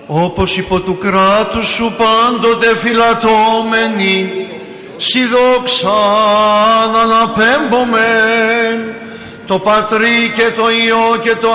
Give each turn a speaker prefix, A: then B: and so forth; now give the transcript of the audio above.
A: όπως υπό του κράτους σου πάντοτε φυλατώμενοι, σοι δόξαν αναπέμπομεν, το Πατρί και το Υιό και το